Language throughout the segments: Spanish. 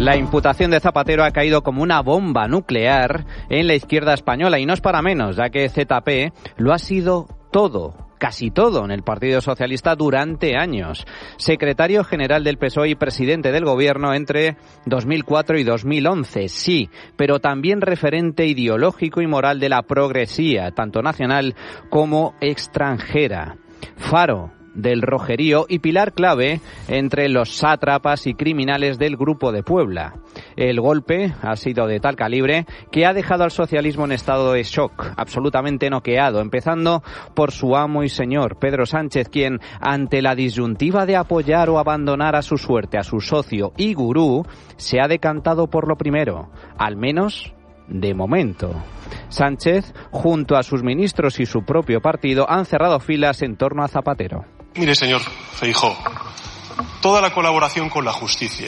La imputación de Zapatero ha caído como una bomba nuclear en la izquierda española y no es para menos, ya que ZP lo ha sido todo. Casi todo en el Partido Socialista durante años. Secretario general del PSOE y presidente del Gobierno entre 2004 y 2011, sí, pero también referente ideológico y moral de la progresía, tanto nacional como extranjera. Faro del Rojerío y pilar clave entre los sátrapas y criminales del Grupo de Puebla. El golpe ha sido de tal calibre que ha dejado al socialismo en estado de shock, absolutamente noqueado, empezando por su amo y señor, Pedro Sánchez, quien, ante la disyuntiva de apoyar o abandonar a su suerte a su socio y gurú, se ha decantado por lo primero, al menos de momento. Sánchez, junto a sus ministros y su propio partido, han cerrado filas en torno a Zapatero. Mire, señor Feijóo, toda la colaboración con la justicia,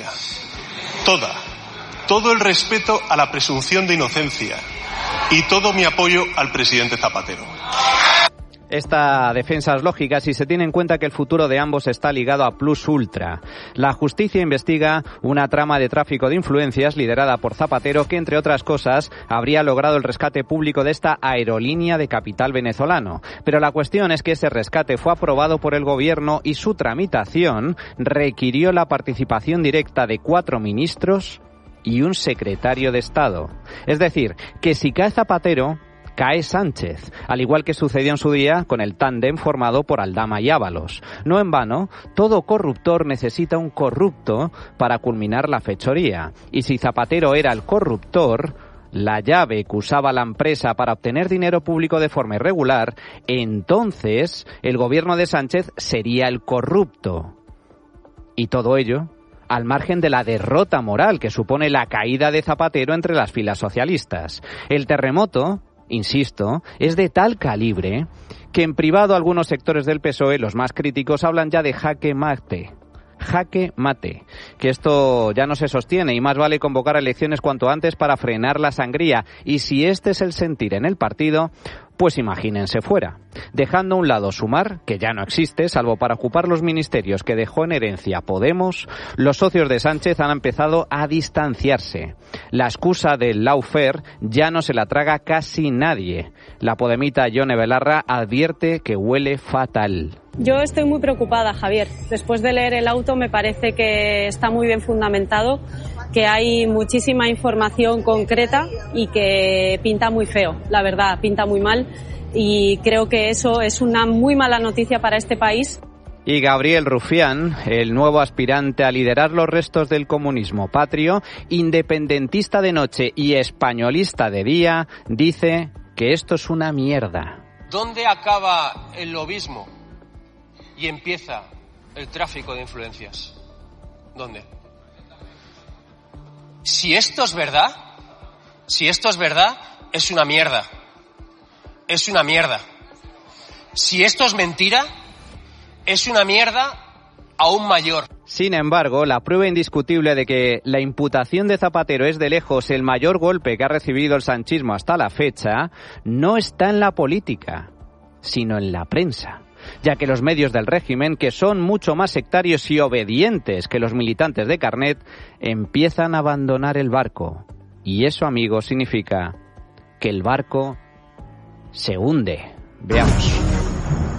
todo el respeto a la presunción de inocencia y todo mi apoyo al presidente Zapatero. Esta defensa es lógica si se tiene en cuenta que el futuro de ambos está ligado a Plus Ultra. La justicia investiga una trama de tráfico de influencias liderada por Zapatero que, entre otras cosas, habría logrado el rescate público de esta aerolínea de capital venezolano. Pero la cuestión es que ese rescate fue aprobado por el gobierno y su tramitación requirió la participación directa de 4 ministros y un secretario de Estado. Es decir, que si cae Zapatero, cae Sánchez, al igual que sucedió en su día con el tándem formado por Aldama y Ábalos. No en vano, todo corruptor necesita un corrupto para culminar la fechoría. Y si Zapatero era el corruptor, la llave que usaba la empresa para obtener dinero público de forma irregular, entonces el gobierno de Sánchez sería el corrupto. Y todo ello al margen de la derrota moral que supone la caída de Zapatero entre las filas socialistas. El terremoto, insisto, es de tal calibre que en privado algunos sectores del PSOE, los más críticos, hablan ya de jaque mate. Jaque mate, que esto ya no se sostiene y más vale convocar elecciones cuanto antes para frenar la sangría. Y si este es el sentir en el partido, pues imagínense fuera, dejando a un lado Sumar, que ya no existe, salvo para ocupar los ministerios que dejó en herencia Podemos, los socios de Sánchez han empezado a distanciarse. La excusa del lawfare ya no se la traga casi nadie. La podemita Yone Belarra advierte que huele fatal. Yo estoy muy preocupada, Javier. Después de leer el auto me parece que está muy bien fundamentado, que hay muchísima información concreta y que pinta muy feo, la verdad, pinta muy mal y creo que eso es una muy mala noticia para este país. Y Gabriel Rufián, el nuevo aspirante a liderar los restos del comunismo patrio, independentista de noche y españolista de día, dice que esto es una mierda. ¿Dónde acaba el lobismo y empieza el tráfico de influencias? ¿Dónde? Si esto es verdad, es una mierda. Es una mierda. Si esto es mentira, es una mierda aún mayor. Sin embargo, la prueba indiscutible de que la imputación de Zapatero es de lejos el mayor golpe que ha recibido el sanchismo hasta la fecha, no está en la política, sino en la prensa, ya que los medios del régimen, que son mucho más sectarios y obedientes que los militantes de carnet, empiezan a abandonar el barco. Y eso, amigos, significa que el barco se hunde. Veamos.